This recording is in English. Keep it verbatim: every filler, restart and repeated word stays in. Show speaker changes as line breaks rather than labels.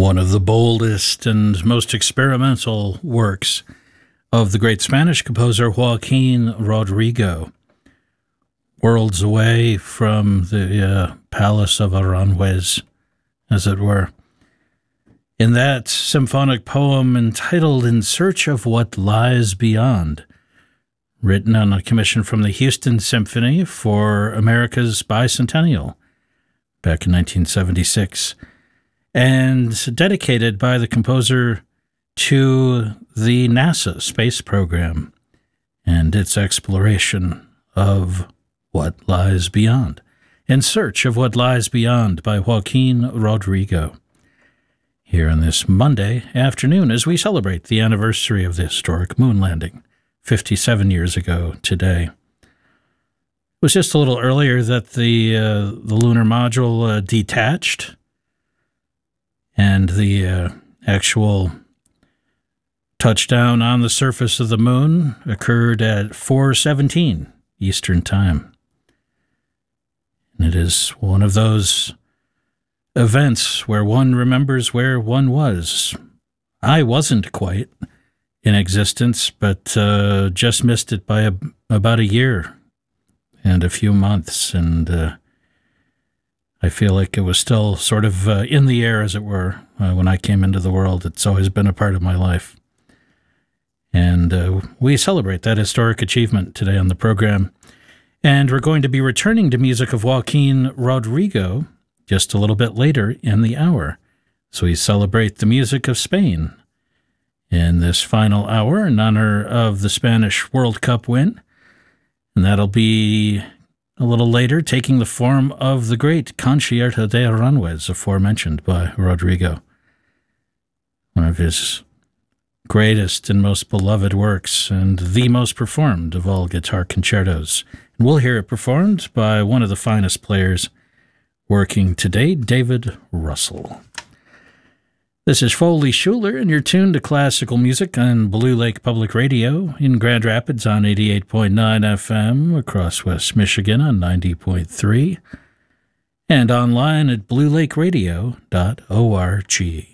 one of the boldest and most experimental works of the great Spanish composer Joaquin Rodrigo. Worlds away from the uh, Palace of Aranjuez, as it were. In that symphonic poem entitled In Search of What Lies Beyond, written on a commission from the Houston Symphony for America's bicentennial back in nineteen seventy-six, and dedicated by the composer to the NASA space program and its exploration of what lies beyond. In Search of What Lies Beyond by Joaquin Rodrigo. Here on this Monday afternoon as we celebrate the anniversary of the historic moon landing, fifty-seven years ago today. It was just a little earlier that the, uh, the lunar module uh, detached, and the uh, actual touchdown on the surface of the moon occurred at four seventeen Eastern Time. And it is one of those events where one remembers where one was. I wasn't quite in existence, but uh, just missed it by a, about a year and a few months, and uh, I feel like it was still sort of uh, in the air, as it were, uh, when I came into the world. It's always been a part of my life. And uh, we celebrate that historic achievement today on the program. And we're going to be returning to music of Joaquin Rodrigo just a little bit later in the hour. So we celebrate the music of Spain in this final hour in honor of the Spanish World Cup win. And that'll be a little later, taking the form of the great Concierto de Aranjuez, aforementioned by Rodrigo. One of his greatest and most beloved works, and the most performed of all guitar concertos. And we'll hear it performed by one of the finest players working today, David Russell. This is Foley Schuler, and you're tuned to classical music on Blue Lake Public Radio in Grand Rapids on eighty-eight point nine F M, across West Michigan on ninety point three, and online at blue lake radio dot org.